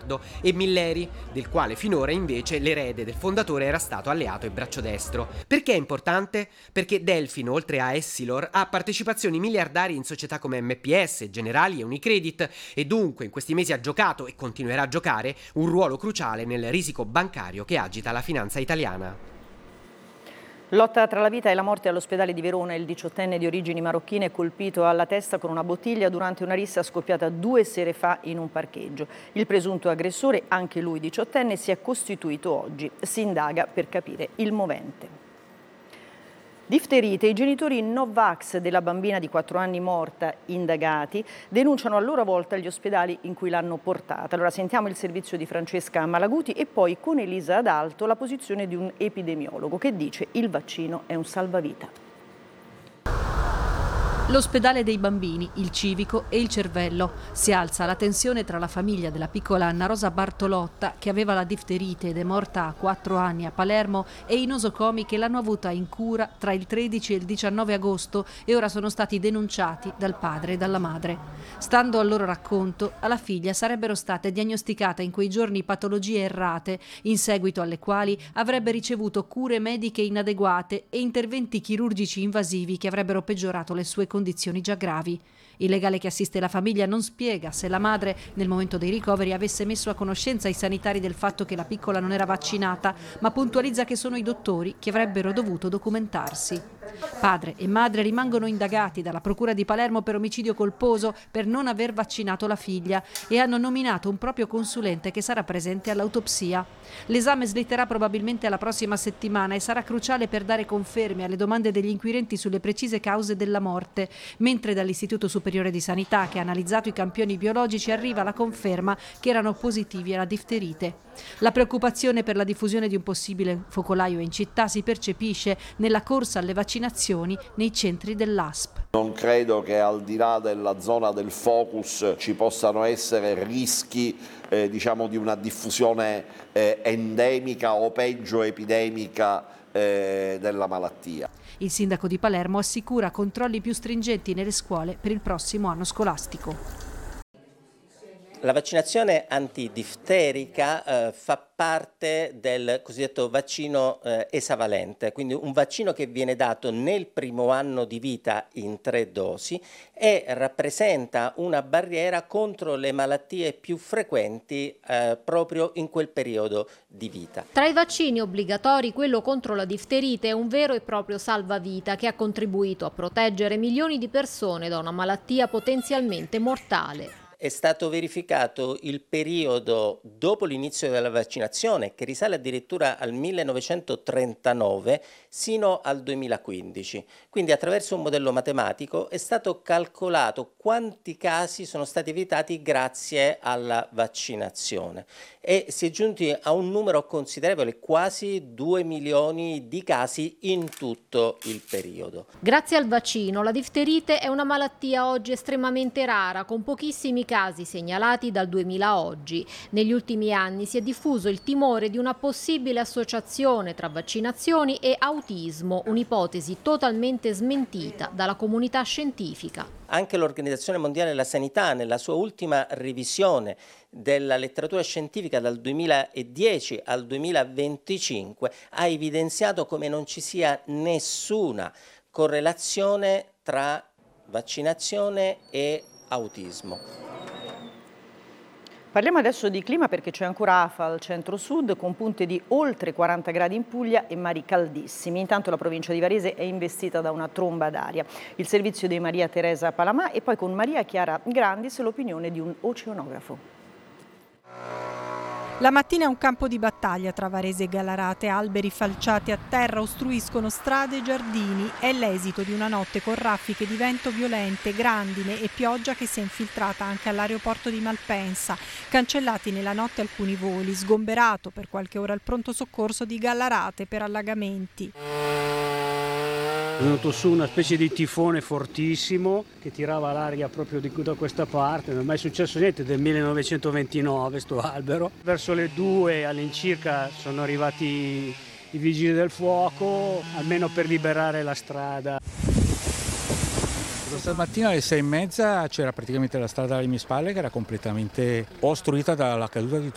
Leonardo, e Milleri, del quale finora invece l'erede del fondatore era stato alleato e braccio destro. Perché è importante? Perché Delfin, oltre a Essilor, ha partecipazioni miliardarie in società come MPS, Generali e Unicredit e dunque in questi mesi ha giocato e continuerà a giocare un ruolo cruciale nel risico bancario che agita la finanza italiana. Lotta tra la vita e la morte all'ospedale di Verona. Il 18enne di origini marocchine è colpito alla testa con una bottiglia durante una rissa scoppiata 2 sere fa in un parcheggio. Il presunto aggressore, anche lui 18enne, si è costituito oggi. Si indaga per capire il movente. Difterite. I genitori Novax della bambina di 4 anni morta, indagati, denunciano a loro volta gli ospedali in cui l'hanno portata. Allora sentiamo il servizio di Francesca Malaguti e poi con Elisa Adalto la posizione di un epidemiologo che dice il vaccino è un salvavita. L'ospedale dei bambini, il civico e il cervello. Si alza la tensione tra la famiglia della piccola Anna Rosa Bartolotta, che aveva la difterite ed è morta a 4 anni a Palermo, e i nosocomi che l'hanno avuta in cura tra il 13 e il 19 agosto e ora sono stati denunciati dal padre e dalla madre. Stando al loro racconto, alla figlia sarebbero state diagnosticate in quei giorni patologie errate, in seguito alle quali avrebbe ricevuto cure mediche inadeguate e interventi chirurgici invasivi che avrebbero peggiorato le sue condizioni già gravi. Il legale che assiste la famiglia non spiega se la madre, nel momento dei ricoveri, avesse messo a conoscenza i sanitari del fatto che la piccola non era vaccinata, ma puntualizza che sono i dottori che avrebbero dovuto documentarsi. Padre e madre rimangono indagati dalla Procura di Palermo per omicidio colposo per non aver vaccinato la figlia e hanno nominato un proprio consulente che sarà presente all'autopsia. L'esame slitterà probabilmente alla prossima settimana e sarà cruciale per dare conferme alle domande degli inquirenti sulle precise cause della morte, mentre dall'Istituto Superiore di Sanità, che ha analizzato i campioni biologici, arriva la conferma che erano positivi alla difterite. La preoccupazione per la diffusione di un possibile focolaio in città si percepisce nella corsa alle vaccinazioni nei centri dell'ASP. Non credo che al di là della zona del focus ci possano essere rischi di una diffusione endemica o peggio epidemica della malattia. Il sindaco di Palermo assicura controlli più stringenti nelle scuole per il prossimo anno scolastico. La vaccinazione antidifterica fa parte del cosiddetto vaccino esavalente, quindi un vaccino che viene dato nel primo anno di vita in 3 dosi e rappresenta una barriera contro le malattie più frequenti proprio in quel periodo di vita. Tra i vaccini obbligatori, quello contro la difterite è un vero e proprio salvavita che ha contribuito a proteggere milioni di persone da una malattia potenzialmente mortale. È stato verificato il periodo dopo l'inizio della vaccinazione, che risale addirittura al 1939 sino al 2015. Quindi attraverso un modello matematico è stato calcolato quanti casi sono stati evitati grazie alla vaccinazione e si è giunti a un numero considerevole, quasi 2 milioni di casi in tutto il periodo. Grazie al vaccino, la difterite è una malattia oggi estremamente rara, con pochissimi casi segnalati dal 2000 a oggi. Negli ultimi anni si è diffuso il timore di una possibile associazione tra vaccinazioni e autismo, un'ipotesi totalmente smentita dalla comunità scientifica. Anche l'Organizzazione Mondiale della Sanità, nella sua ultima revisione della letteratura scientifica dal 2010 al 2025, ha evidenziato come non ci sia nessuna correlazione tra vaccinazione e autismo. Parliamo adesso di clima perché c'è ancora afa al centro-sud con punte di oltre 40 gradi in Puglia e mari caldissimi. Intanto la provincia di Varese è investita da una tromba d'aria. Il servizio di Maria Teresa Palamà e poi con Maria Chiara Grandis l'opinione di un oceanografo. La mattina è un campo di battaglia tra Varese e Gallarate, alberi falciati a terra ostruiscono strade e giardini. È l'esito di una notte con raffiche di vento violente, grandine e pioggia che si è infiltrata anche all'aeroporto di Malpensa. Cancellati nella notte alcuni voli, sgomberato per qualche ora il pronto soccorso di Gallarate per allagamenti. È venuto su una specie di tifone fortissimo che tirava l'aria proprio da questa parte, non è mai successo niente, del 1929 sto albero. Verso le 2 all'incirca sono arrivati i vigili del fuoco, almeno per liberare la strada. Questa mattina alle 6:30 c'era praticamente la strada alle mie spalle che era completamente ostruita dalla caduta di